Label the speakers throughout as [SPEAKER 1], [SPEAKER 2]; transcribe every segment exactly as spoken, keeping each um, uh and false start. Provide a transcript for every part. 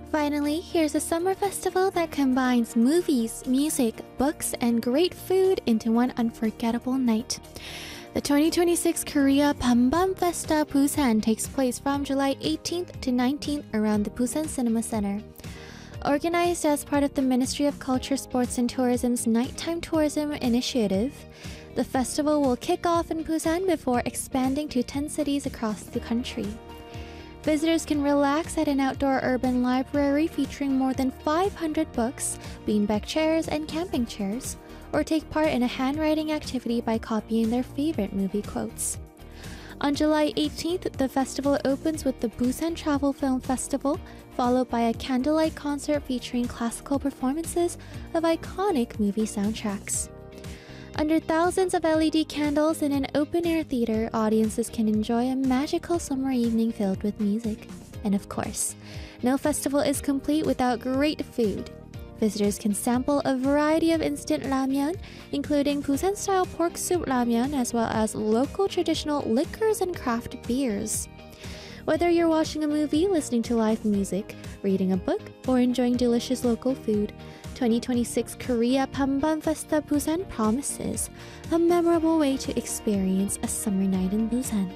[SPEAKER 1] Finally, here's a summer festival that combines movies, music, books, and great food into one unforgettable night. The twenty twenty-six Korea Bambam Festa Busan takes place from July eighteenth to nineteenth around the Busan Cinema Center. Organized as part of the Ministry of Culture, Sports and Tourism's Nighttime Tourism Initiative, the festival will kick off in Busan before expanding to ten cities across the country. Visitors can relax at an outdoor urban library featuring more than five hundred books, beanbag chairs, and camping chairs, or take part in a handwriting activity by copying their favorite movie quotes. On July eighteenth, the festival opens with the Busan Travel Film Festival, followed by a candlelight concert featuring classical performances of iconic movie soundtracks. Under thousands of L E D candles in an open-air theater, audiences can enjoy a magical summer evening filled with music. And of course, no festival is complete without great food. Visitors can sample a variety of instant ramyeon, including Busan-style pork soup ramyeon, as well as local traditional liquors and craft beers. Whether you're watching a movie, listening to live music, reading a book, or enjoying delicious local food, twenty twenty-six Korea Bambam Festa Busan promises a memorable way to experience a summer night in Busan.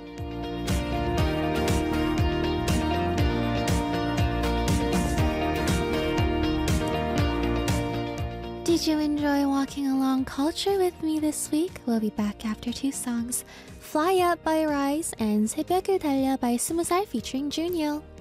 [SPEAKER 1] Did you enjoy walking along culture with me this week? We'll be back after two songs, Fly Up by Rise and 새벽을 달려 by 스무 살 featuring Junyo.